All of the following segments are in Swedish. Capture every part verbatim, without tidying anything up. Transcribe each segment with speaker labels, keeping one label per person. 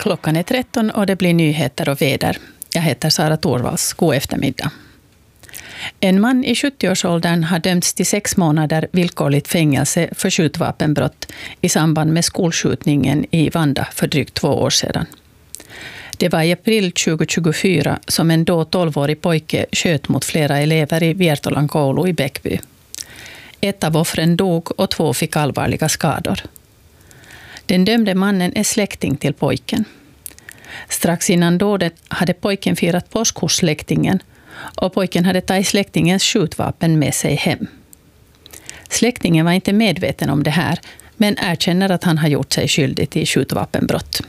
Speaker 1: Klockan är tretton och det blir nyheter och väder. Jag heter Sara Torvalds. God eftermiddag. En man i sjuttioårsåldern har dömts till sex månader villkorligt fängelse för skjutvapenbrott i samband med skolskjutningen i Vanda för drygt två år sedan. Det var i april tjugohundratjugofyra som en då tolvårig pojke sköt mot flera elever i Viertolankoulu i Bäckby. Ett av offren dog och två fick allvarliga skador. Den dömde mannen är släkting till pojken. Strax innan dådet hade pojken firat påsk hos släktingen och pojken hade tagit släktingens skjutvapen med sig hem. Släktingen var inte medveten om det här men erkänner att han har gjort sig skyldig till skjutvapenbrott.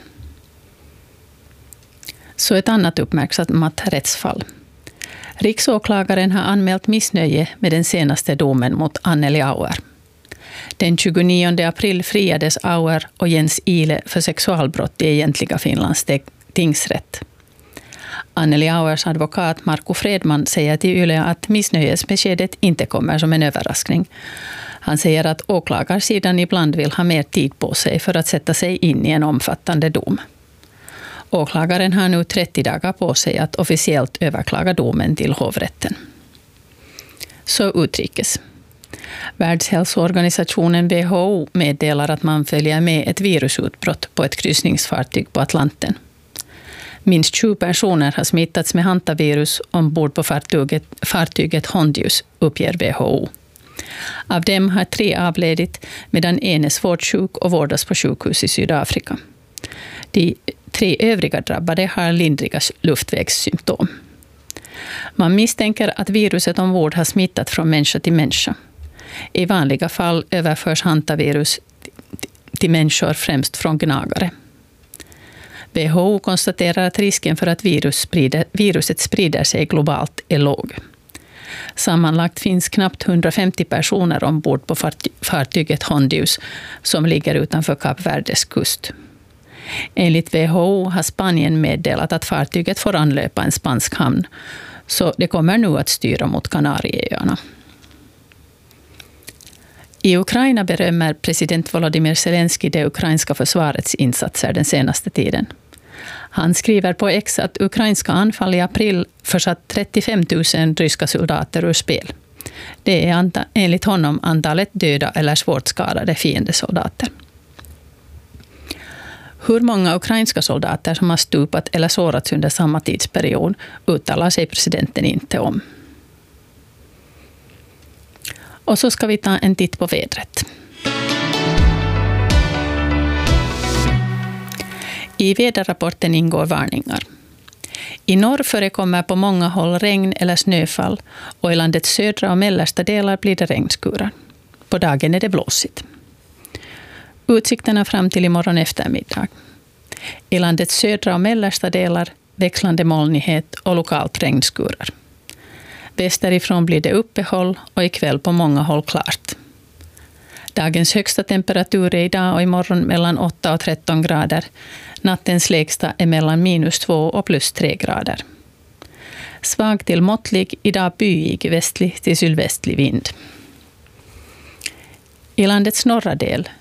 Speaker 1: Så ett annat uppmärksammat rättsfall. Riksåklagaren har anmält missnöje med den senaste domen mot Anneli Auer. Den tjugonionde april friades Auer och Jens Ile för sexualbrott i egentliga Finlands tingsrätt. Anneli Auers advokat Marko Fredman säger till Yle att missnöjesbeskedet inte kommer som en överraskning. Han säger att åklagarsidan ibland vill ha mer tid på sig för att sätta sig in i en omfattande dom. Åklagaren har nu trettio dagar på sig att officiellt överklaga domen till hovrätten. Så utrikes. Världshälsoorganisationen W H O meddelar att man följer med ett virusutbrott på ett kryssningsfartyg på Atlanten. Minst tjugo personer har smittats med hantavirus ombord på fartyget, fartyget Hondius, uppger W H O. Av dem har tre avledit medan en är svårt sjuk och vårdas på sjukhus i Sydafrika. De tre övriga drabbade har lindriga luftvägssymptom. Man misstänker att viruset ombord har smittat från människa till människa. I vanliga fall överförs hantavirus till människor främst från gnagare. W H O konstaterar att risken för att virus sprider, viruset sprider sig globalt är låg. Sammanlagt finns knappt hundrafemtio personer ombord på fartyget Hondius som ligger utanför Kap Verdes kust. Enligt W H O har Spanien meddelat att fartyget får anlöpa en spansk hamn, så det kommer nu att styra mot Kanarieöarna. I Ukraina berömmer president Volodymyr Zelensky det ukrainska försvarets insatser den senaste tiden. Han skriver på X att ukrainska anfall i april försatt trettiofem tusen ryska soldater ur spel. Det är anta- enligt honom antalet döda eller svårt skadade fiendesoldater. Hur många ukrainska soldater som har stupat eller sårats under samma tidsperiod uttalar sig presidenten inte om. Och så ska vi ta en titt på vädret. I väderrapporten ingår varningar. I norr förekommer på många håll regn eller snöfall och i landets södra och mellersta delar blir det regnskurar. På dagen är det blåsigt. Utsikterna fram till imorgon eftermiddag. I landets södra och mellersta delar växlande molnighet och lokalt regnskurar. Västerifrån blir det uppehåll och ikväll på många håll klart. Dagens högsta temperatur är idag och imorgon mellan åtta och tretton grader. Nattens lägsta är mellan minus två och plus tre grader. Svag till måttlig, idag byig västlig till sydvästlig vind. I landets norra del